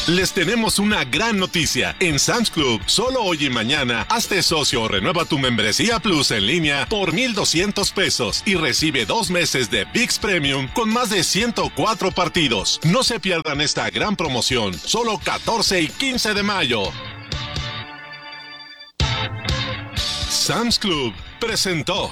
Les tenemos una gran noticia. En Sam's Club, solo hoy y mañana, hazte socio o renueva tu membresía Plus en línea por $1,200 y recibe 2 meses de ViX Premium con más de 104 partidos. No se pierdan esta gran promoción, solo 14 y 15 de mayo. Sam's Club presentó.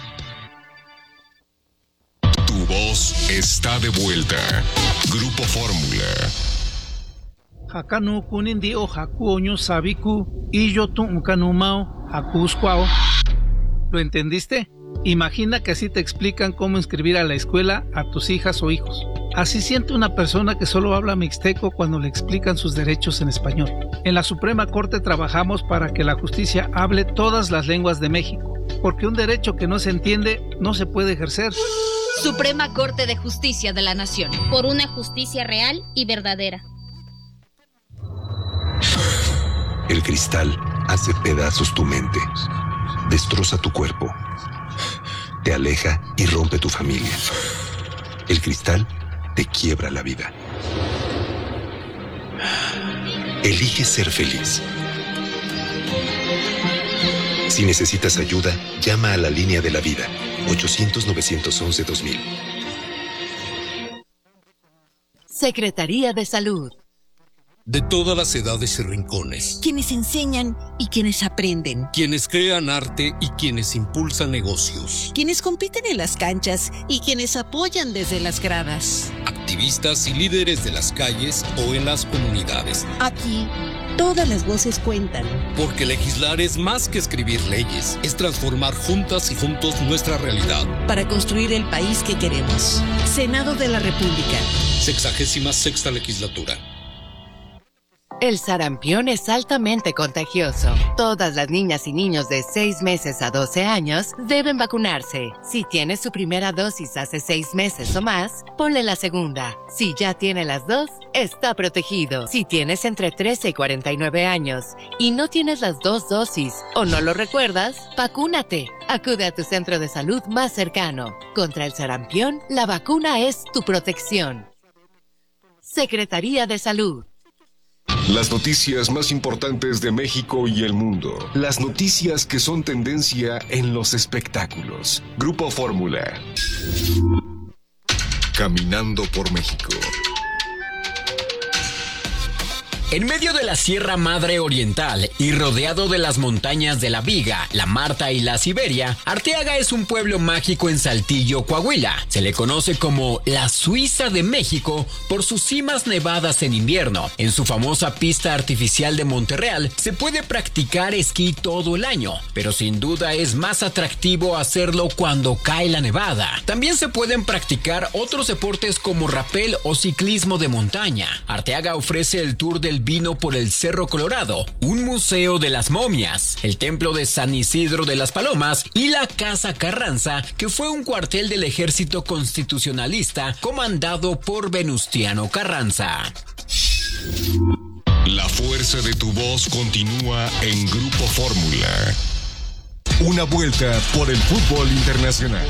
Tu voz está de vuelta. Grupo Fórmula. Hakanu kunindi o hakuoño sabiku y yo tu unkanumao hakusquao. ¿Lo entendiste? Imagina que así te explican cómo inscribir a la escuela a tus hijas o hijos. Así siente una persona que solo habla mixteco cuando le explican sus derechos en español. En la Suprema Corte trabajamos para que la justicia hable todas las lenguas de México, porque un derecho que no se entiende no se puede ejercer. Suprema Corte de Justicia de la Nación. Por una justicia real y verdadera. El cristal hace pedazos tu mente, destroza tu cuerpo, te aleja y rompe tu familia. El cristal te quiebra la vida. Elige ser feliz. Si necesitas ayuda, llama a la línea de la vida, 800-911-2000. Secretaría de Salud. De todas las edades y rincones. Quienes enseñan y quienes aprenden. Quienes crean arte y quienes impulsan negocios. Quienes compiten en las canchas y quienes apoyan desde las gradas. Activistas y líderes de las calles o en las comunidades. Aquí, todas las voces cuentan. Porque legislar es más que escribir leyes. Es transformar juntas y juntos nuestra realidad. Para construir el país que queremos. Senado de la República. 66ª legislatura. El sarampión es altamente contagioso. Todas las niñas y niños de 6 meses a 12 años deben vacunarse. Si tiene su primera dosis hace 6 meses o más, ponle la segunda. Si ya tiene las 2, está protegido. Si tienes entre 13 y 49 años y no tienes las 2 dosis o no lo recuerdas, vacúnate. Acude a tu centro de salud más cercano. Contra el sarampión, la vacuna es tu protección. Secretaría de Salud. Las noticias más importantes de México y el mundo. Las noticias que son tendencia en los espectáculos. Grupo Fórmula. Caminando por México. En medio de la Sierra Madre Oriental y rodeado de las montañas de la Viga, la Marta y la Siberia, Arteaga es un pueblo mágico en Saltillo, Coahuila. Se le conoce como la Suiza de México por sus cimas nevadas en invierno. En su famosa pista artificial de Monterreal se puede practicar esquí todo el año, pero sin duda es más atractivo hacerlo cuando cae la nevada. También se pueden practicar otros deportes como rapel o ciclismo de montaña. Arteaga ofrece el tour del vino por el Cerro Colorado, un museo de las momias, el templo de San Isidro de las Palomas y la Casa Carranza, que fue un cuartel del ejército constitucionalista comandado por Venustiano Carranza. La fuerza de tu voz continúa en Grupo Fórmula. Una vuelta por el fútbol internacional.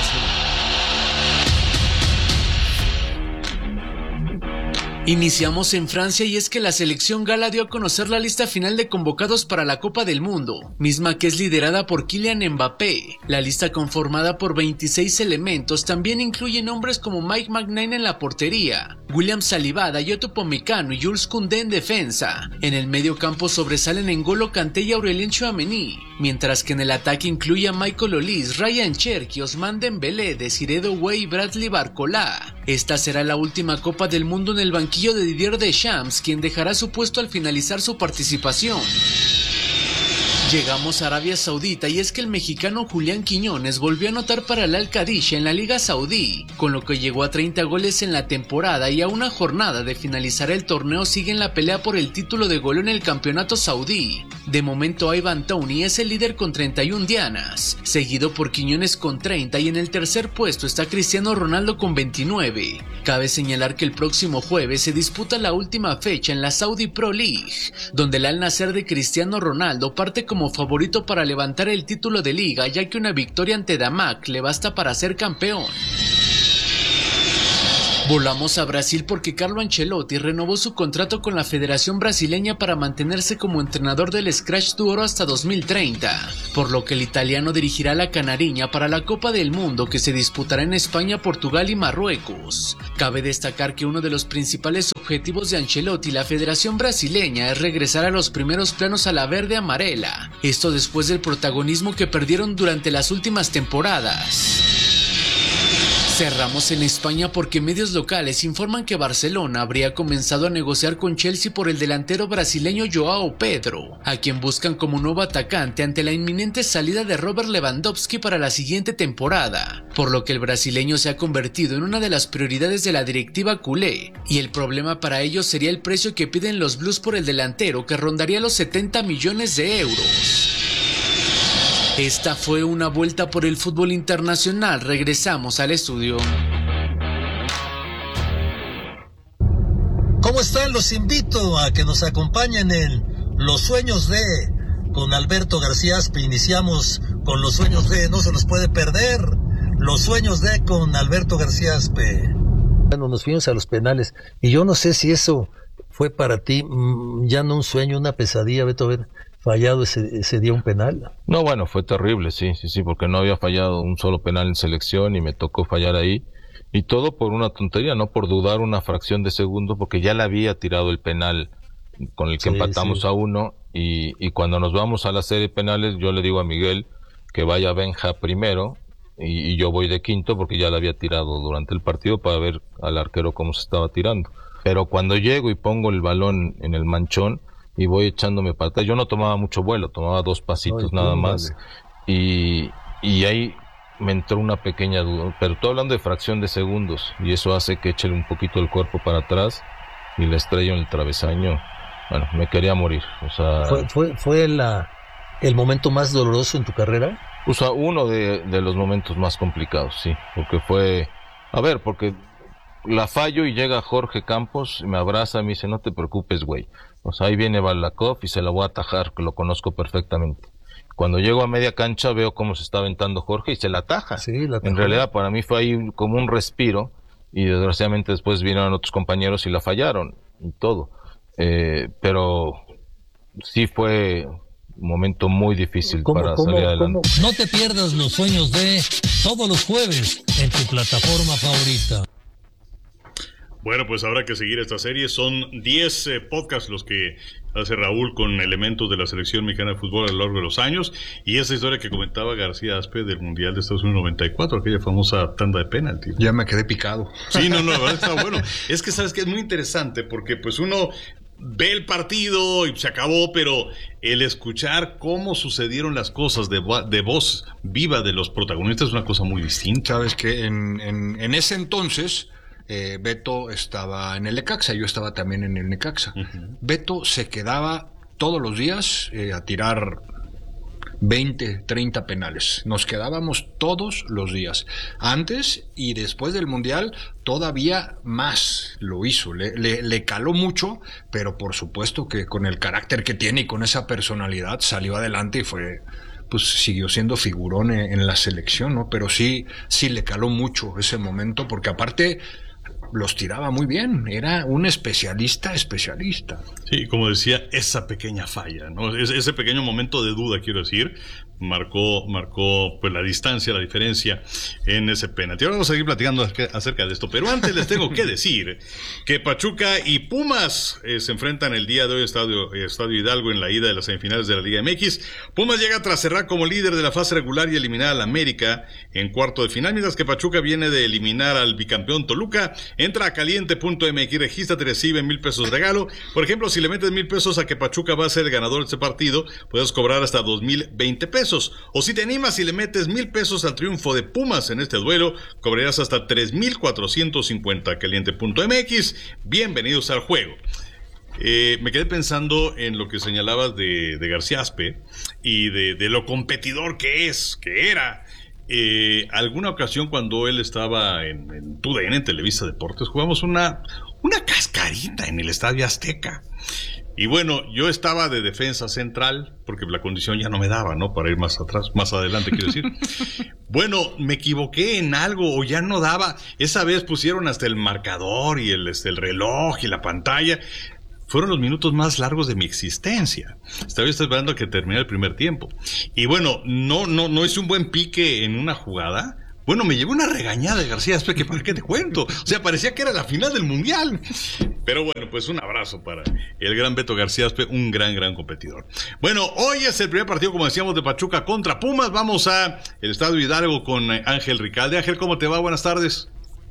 Iniciamos en Francia y es que la selección gala dio a conocer la lista final de convocados para la Copa del Mundo, misma que es liderada por Kylian Mbappé. La lista conformada por 26 elementos también incluye nombres como Mike Maignan en la portería, William Saliba, Dayot Upamecano y Jules Koundé en defensa. En el medio campo sobresalen N'Golo Kanté y Aurelien Tchouaméni, mientras que en el ataque incluye a Michael Olise, Ryan Cherki, Ousmane Dembélé, Desiré Doué y Bradley Barcola. Esta será la última Copa del Mundo en el banquillo de Didier Deschamps, quien dejará su puesto al finalizar su participación. Llegamos a Arabia Saudita y es que el mexicano Julián Quiñones volvió a anotar para el Al-Qadisha en la Liga Saudí, con lo que llegó a 30 goles en la temporada y a una jornada de finalizar el torneo sigue en la pelea por el título de goleo en el campeonato saudí. De momento Ivan Toney es el líder con 31 dianas, seguido por Quiñones con 30 y en el tercer puesto está Cristiano Ronaldo con 29. Cabe señalar que el próximo jueves se disputa la última fecha en la Saudi Pro League, donde el Al Nassr de Cristiano Ronaldo parte como favorito para levantar el título de liga, ya que una victoria ante Damac le basta para ser campeón. Volamos a Brasil porque Carlo Ancelotti renovó su contrato con la Federación Brasileña para mantenerse como entrenador del Scratch du Oro hasta 2030, por lo que el italiano dirigirá la Canariña para la Copa del Mundo que se disputará en España, Portugal y Marruecos. Cabe destacar que uno de los principales objetivos de Ancelotti y la Federación Brasileña es regresar a los primeros planos a la verde-amarela, esto después del protagonismo que perdieron durante las últimas temporadas. Cerramos en España porque medios locales informan que Barcelona habría comenzado a negociar con Chelsea por el delantero brasileño Joao Pedro, a quien buscan como nuevo atacante ante la inminente salida de Robert Lewandowski para la siguiente temporada, por lo que el brasileño se ha convertido en una de las prioridades de la directiva culé, y el problema para ellos sería el precio que piden los Blues por el delantero, que rondaría los 70 millones de euros. Esta fue una vuelta por el fútbol internacional. Regresamos al estudio. ¿Cómo están? Los invito a que nos acompañen en Los Sueños de, con Alberto García Aspe. Iniciamos con Los Sueños de, no se los puede perder. Los Sueños de con Alberto García Aspe. Bueno, nos fuimos a los penales. Y yo no sé si eso fue para ti ya no un sueño, una pesadilla, Beto, haber fallado ese día un penal. No, bueno, fue terrible, sí, porque no había fallado un solo penal en selección y me tocó fallar ahí. Y todo por una tontería, no por dudar una fracción de segundo, porque ya le había tirado el penal con el que empatamos a 1. Y cuando nos vamos a la serie de penales, yo le digo a Miguel que vaya Benja primero y yo voy de quinto, porque ya le había tirado durante el partido para ver al arquero cómo se estaba tirando. Pero cuando llego y pongo el balón en el manchón y voy echándome para atrás, yo no tomaba mucho vuelo, tomaba 2 pasitos nada más, y ahí me entró una pequeña duda, pero estoy hablando de fracción de segundos, y eso hace que eche un poquito el cuerpo para atrás y le estrello en el travesaño. Bueno, me quería morir. O sea, ¿Fue el momento más doloroso en tu carrera? O sea, uno de los momentos más complicados, sí, porque porque la fallo y llega Jorge Campos, me abraza y me dice, no te preocupes, güey. O sea, ahí viene Balakov y se la voy a atajar, que lo conozco perfectamente. Cuando llego a media cancha veo cómo se está aventando Jorge y se la ataja. Sí, la atajó. En realidad para mí fue ahí como un respiro y desgraciadamente después vinieron otros compañeros y la fallaron y todo. Pero sí fue un momento muy difícil para salir adelante. No te pierdas Los Sueños de todos los jueves en tu plataforma favorita. Bueno, pues habrá que seguir esta serie. Son 10 podcasts los que hace Raúl con elementos de la selección mexicana de fútbol a lo largo de los años. Y esa historia que comentaba García Aspe del Mundial de Estados Unidos 94, aquella famosa tanda de penalti. Ya me quedé picado. Sí, la verdad está bueno. Es que sabes que es muy interesante porque pues uno ve el partido y se acabó, pero el escuchar cómo sucedieron las cosas de voz viva de los protagonistas es una cosa muy distinta. Sabes que en ese entonces Beto estaba en el Necaxa, yo estaba también en el Necaxa. Uh-huh. Beto se quedaba todos los días a tirar 20, 30 penales. Nos quedábamos todos los días. Antes y después del Mundial todavía más lo hizo. Le caló mucho, pero por supuesto que con el carácter que tiene y con esa personalidad salió adelante y siguió siendo figurón en la selección, ¿no? Pero sí le caló mucho ese momento, porque aparte los tiraba muy bien, era un especialista. Sí, como decía, esa pequeña falla, ¿no? Ese pequeño momento de duda, quiero decir, marcó pues la distancia, la diferencia en ese penalti. Ahora vamos a seguir platicando acerca de esto, pero antes les tengo que decir que Pachuca y Pumas se enfrentan el día de hoy Estadio Hidalgo en la ida de las semifinales de la Liga MX. Pumas llega tras cerrar como líder de la fase regular y eliminar al América en cuarto de final, mientras que Pachuca viene de eliminar al bicampeón Toluca. Entra a caliente.mx, regístrate, recibe 1,000 pesos de regalo. Por ejemplo, si le metes 1,000 pesos a que Pachuca va a ser el ganador de este partido, puedes cobrar hasta 2,020 pesos. O si te animas y le metes 1,000 pesos al triunfo de Pumas en este duelo, cobrarás hasta 3,450. Caliente.mx, bienvenidos al juego. Me quedé pensando en lo que señalabas de García Aspe y de lo competidor que era. Alguna ocasión cuando él estaba en TUDN, en Televisa Deportes, jugamos una cascarita en el Estadio Azteca. Y bueno, yo estaba de defensa central, porque la condición ya no me daba, ¿no? Para ir más atrás, más adelante, quiero decir. Bueno, me equivoqué en algo, o ya no daba. Esa vez pusieron hasta el marcador y el reloj y la pantalla. Fueron los minutos más largos de mi existencia. Estaba esperando a que terminara el primer tiempo. Y bueno, no hice un buen pique en una jugada. Bueno, me llevé una regañada de García Aspe, que para qué te cuento. O sea, parecía que era la final del Mundial. Pero bueno, pues un abrazo para el gran Beto García Aspe, un gran competidor. Bueno, hoy es el primer partido, como decíamos, de Pachuca contra Pumas. Vamos a el Estadio Hidalgo con Ángel Ricalde. Ángel, ¿cómo te va? Buenas tardes.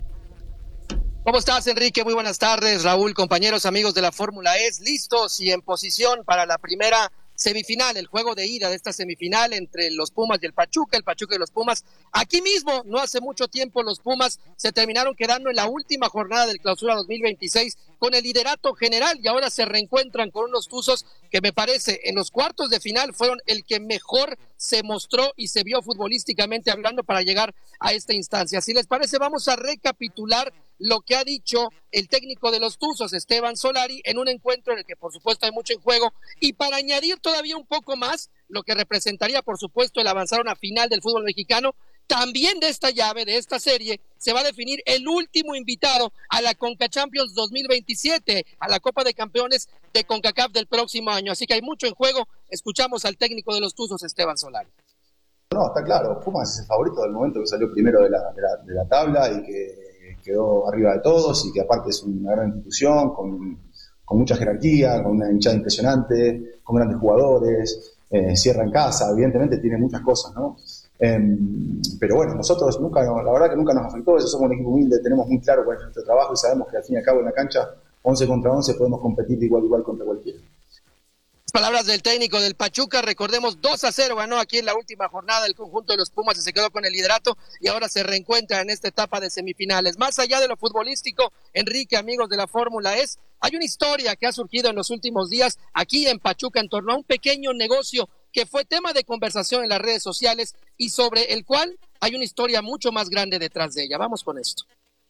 ¿Cómo estás, Enrique? Muy buenas tardes, Raúl, compañeros, amigos de la Fórmula E, listos y en posición para la primera semifinal, el juego de ida de esta semifinal entre los Pumas y el Pachuca y los Pumas. Aquí mismo, no hace mucho tiempo, los Pumas se terminaron quedando en la última jornada del Clausura 2026 con el liderato general y ahora se reencuentran con unos Tuzos que me parece en los cuartos de final fueron el que mejor se mostró y se vio futbolísticamente hablando para llegar a esta instancia. Si les parece, vamos a recapitular lo que ha dicho el técnico de los Tuzos, Esteban Solari, en un encuentro en el que por supuesto hay mucho en juego, y para añadir todavía un poco más lo que representaría por supuesto el avanzar a una final del fútbol mexicano, también de esta llave, de esta serie, se va a definir el último invitado a la Conca Champions 2027, a la Copa de Campeones de CONCACAF del próximo año, así que hay mucho en juego. Escuchamos al técnico de los Tuzos, Esteban Solari. No, está claro, Pumas es el favorito del momento que salió primero de la tabla y que quedó arriba de todos y que aparte es una gran institución con mucha jerarquía, con una hinchada impresionante, con grandes jugadores, cierra en casa, evidentemente tiene muchas cosas, ¿no? Pero bueno, nosotros nunca, la verdad que nunca nos afectó eso, somos un equipo humilde, tenemos muy claro cuál es nuestro trabajo y sabemos que al fin y al cabo en la cancha 11 contra 11 podemos competir de igual contra cualquiera. Palabras del técnico del Pachuca, recordemos 2-0 ganó aquí en la última jornada el conjunto de los Pumas y se quedó con el liderato y ahora se reencuentra en esta etapa de semifinales. Más allá de lo futbolístico, Enrique, amigos de la Fórmula E, hay una historia que ha surgido en los últimos días aquí en Pachuca en torno a un pequeño negocio que fue tema de conversación en las redes sociales y sobre el cual hay una historia mucho más grande detrás de ella. Vamos con esto.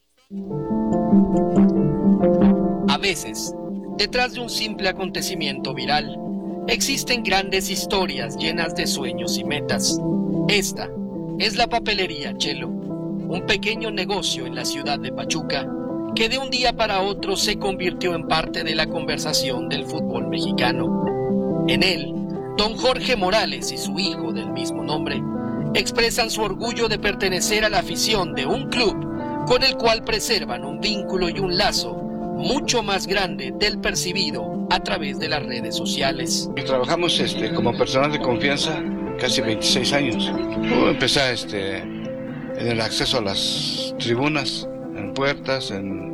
A veces, detrás de un simple acontecimiento viral, existen grandes historias llenas de sueños y metas. Esta es la papelería Chelo, un pequeño negocio en la ciudad de Pachuca que de un día para otro se convirtió en parte de la conversación del fútbol mexicano. En él, don Jorge Morales y su hijo del mismo nombre expresan su orgullo de pertenecer a la afición de un club con el cual preservan un vínculo y un lazo mucho más grande del percibido a través de las redes sociales. Trabajamos como personal de confianza casi 26 años. Empecé en el acceso a las tribunas, en puertas,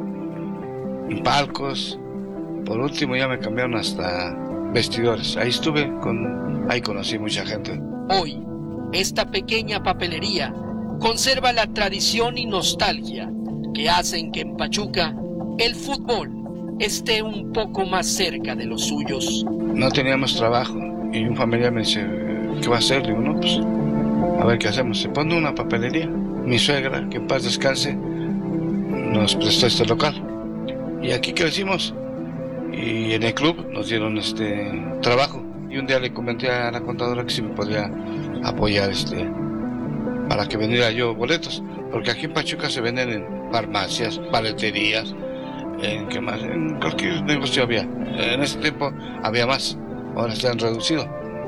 en palcos. Por último ya me cambiaron hasta vestidores. Ahí ahí conocí mucha gente. Hoy, esta pequeña papelería conserva la tradición y nostalgia que hacen que en Pachuca el fútbol esté un poco más cerca de los suyos. No teníamos trabajo y un familiar me dice, ¿qué va a hacer? Digo, no, pues a ver qué hacemos. Se pone una papelería. Mi suegra, que en paz descanse, nos prestó este local. Y aquí crecimos. Y en el club nos dieron trabajo. Y un día le comenté a la contadora que si me podía apoyar para que vendiera yo boletos. Porque aquí en Pachuca se venden en farmacias, paleterías, en cualquier negocio había. En ese tiempo había más, ahora se han reducido.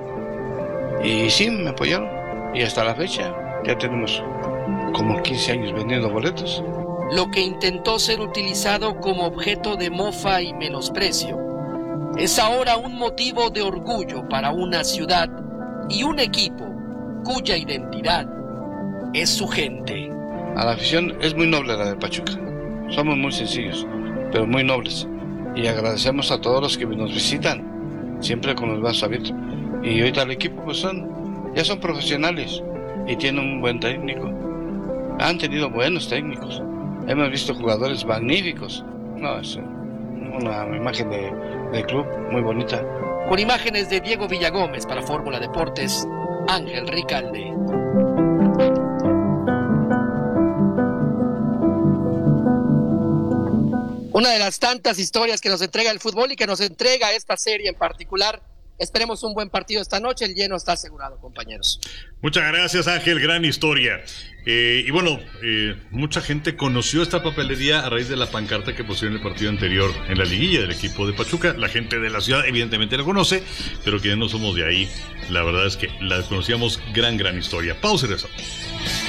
Y sí, me apoyaron. Y hasta la fecha ya tenemos como 15 años vendiendo boletos. Lo que intentó ser utilizado como objeto de mofa y menosprecio es ahora un motivo de orgullo para una ciudad y un equipo cuya identidad es su gente. A la afición es muy noble la de Pachuca. Somos muy sencillos, pero muy nobles. Y agradecemos a todos los que nos visitan, siempre con los brazos abiertos. Y ahorita el equipo ya son profesionales y tienen un buen técnico. Han tenido buenos técnicos. Hemos visto jugadores magníficos. No, es una imagen de club muy bonita. Con imágenes de Diego Villagómez para Fórmula Deportes, Ángel Ricalde. Una de las tantas historias que nos entrega el fútbol y que nos entrega esta serie en particular. Esperemos un buen partido esta noche, el lleno está asegurado, compañeros. Muchas gracias, Ángel, gran historia. Y bueno, mucha gente conoció esta papelería a raíz de la pancarta que pusieron en el partido anterior en la liguilla del equipo de Pachuca. La gente de la ciudad evidentemente la conoce, pero quienes no somos de ahí, la verdad es que la conocíamos. Gran historia. Pausa y regresamos.